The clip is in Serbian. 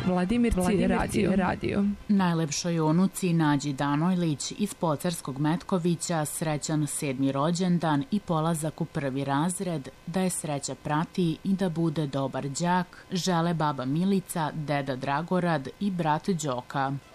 Vladimirci radio. Najlepšoj unuci Nađi Danojlić iz Pocarskog Metkovića srećan 7. rođendan i polazak u 1. razred, da je sreća prati i da bude dobar đak, žele baba Milica, deda Dragorad i brat Đoka.